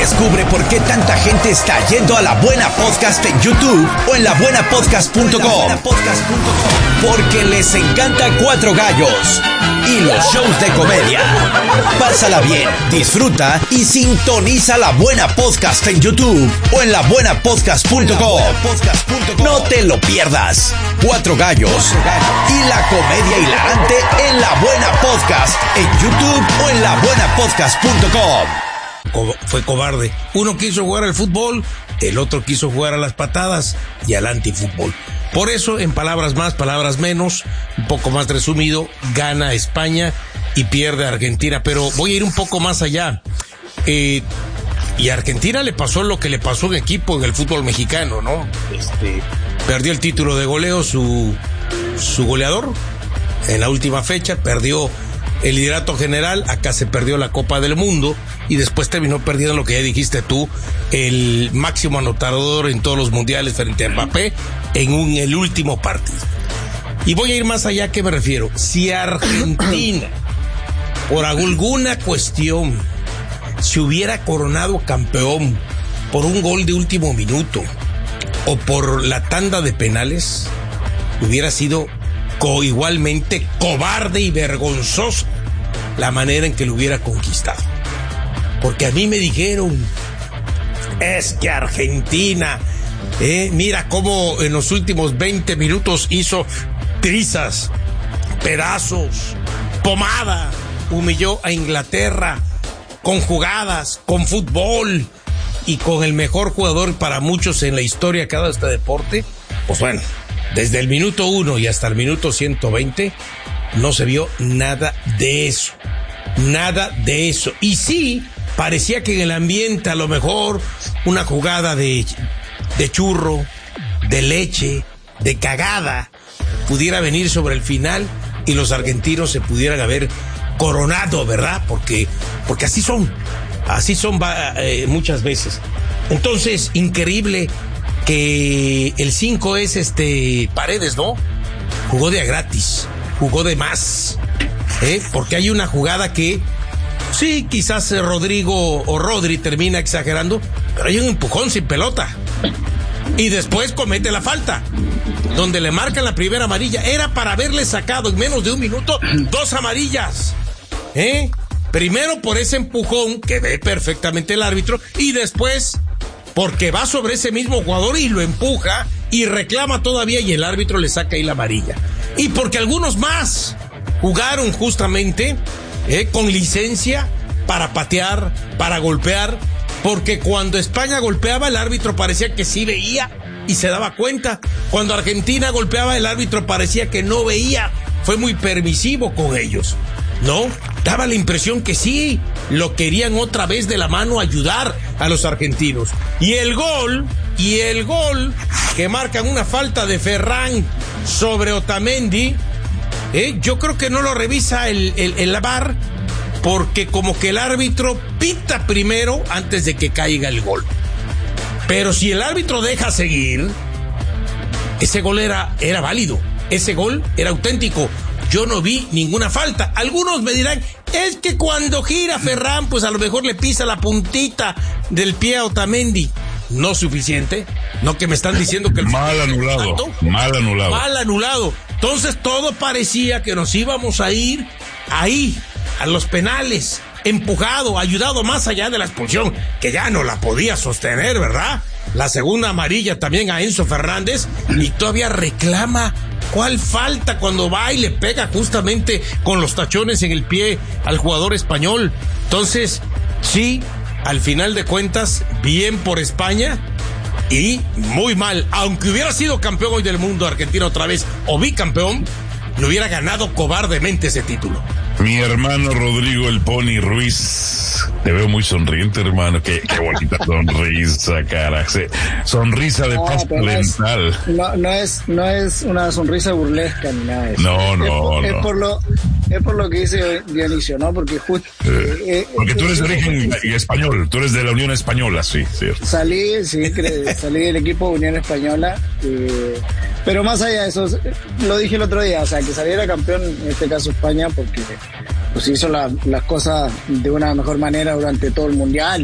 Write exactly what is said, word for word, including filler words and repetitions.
Descubre por qué tanta gente está yendo a La Buena Podcast en YouTube o en la buena podcast punto com. Porque les encanta Cuatro Gallos y los shows de comedia. Pásala bien, disfruta y sintoniza La Buena Podcast en YouTube o en la buena podcast punto com. No te lo pierdas. Cuatro Gallos y la comedia hilarante en La Buena Podcast en YouTube o en la buena podcast punto com. Co- fue cobarde. Uno quiso jugar al fútbol, el otro quiso jugar a las patadas y al antifútbol. Por eso, en palabras más, palabras menos, un poco más resumido, gana España y pierde Argentina. Pero voy a ir un poco más allá. Eh, y a Argentina le pasó lo que le pasó a un equipo en el fútbol mexicano, ¿no? Este, perdió el título de goleo su, su goleador en la última fecha, perdió el liderato general, acá se perdió la Copa del Mundo y después terminó perdiendo lo que ya dijiste tú, el máximo anotador en todos los mundiales frente a Mbappé en un, el último partido. Y voy a ir más allá, ¿a qué me refiero? Si Argentina, por alguna cuestión, se hubiera coronado campeón por un gol de último minuto o por la tanda de penales, hubiera sido co- igualmente cobarde y vergonzoso la manera en que lo hubiera conquistado. Porque a mí me dijeron, es que Argentina, eh, mira cómo en los últimos veinte minutos hizo trizas, pedazos, pomada, humilló a Inglaterra con jugadas, con fútbol y con el mejor jugador para muchos en la historia que ha dado este deporte. Pues bueno, desde el minuto uno y hasta el minuto ciento veinte no se vio nada de eso, nada de eso. Y sí, parecía que en el ambiente a lo mejor una jugada de, de churro, de leche, de cagada, pudiera venir sobre el final y los argentinos se pudieran haber coronado, ¿verdad? Porque, porque así son, así son eh, muchas veces. Entonces, increíble que el cinco es este Paredes, ¿no? Jugó de a gratis, jugó de más, ¿eh? Porque hay una jugada que sí, quizás Rodrigo o Rodri termina exagerando, pero hay un empujón sin pelota y después comete la falta donde le marcan la primera amarilla. Era para haberle sacado en menos de un minuto dos amarillas, ¿eh? Primero por ese empujón que ve perfectamente el árbitro y después porque va sobre ese mismo jugador y lo empuja y reclama todavía y el árbitro le saca ahí la amarilla. Y porque algunos más jugaron justamente eh, con licencia para patear, para golpear, porque cuando España golpeaba el árbitro parecía que sí veía y se daba cuenta. Cuando Argentina golpeaba el árbitro parecía que no veía. Fue muy permisivo con ellos, ¿no? Daba la impresión que sí, lo querían otra vez de la mano ayudar a los argentinos. Y el gol, y el gol que marcan una falta de Ferran sobre Otamendi, eh, yo creo que no lo revisa el, el, el V A R, porque como que el árbitro pita primero antes de que caiga el gol. Pero si el árbitro deja seguir, ese gol era, era válido, ese gol era auténtico. Yo no vi ninguna falta. Algunos me dirán, es que cuando gira Ferran, pues a lo mejor le pisa la puntita del pie a Otamendi. No suficiente. No que me están diciendo que el mal anulado, mal anulado. Mal anulado. Entonces todo parecía que nos íbamos a ir ahí, a los penales, empujado, ayudado más allá de la expulsión, que ya no la podía sostener, ¿verdad? La segunda amarilla también a Enzo Fernández y todavía reclama. ¿Cuál falta cuando va y le pega justamente con los tachones en el pie al jugador español? Entonces, sí, al final de cuentas, bien por España y muy mal. Aunque hubiera sido campeón hoy del mundo Argentina otra vez o bicampeón, le hubiera ganado cobardemente ese título. Mi hermano Rodrigo el Pony Ruiz, te veo muy sonriente, hermano. Qué, qué bonita sonrisa, cara. Sonrisa de no, paz mental. No, es, no, no es, no es una sonrisa burlesca ni nada de eso. No, no, es por, no. Es por lo, es por lo que dice Dionisio, ¿no? Porque justo. Eh, eh, porque tú eres de eh, origen eh, español, tú eres de la Unión Española, sí, cierto. Salí, sí, salí del equipo de Unión Española. Eh, pero más allá de eso, lo dije el otro día, o sea, que saliera campeón, en este caso España, porque pues hizo la, las cosas de una mejor manera durante todo el mundial.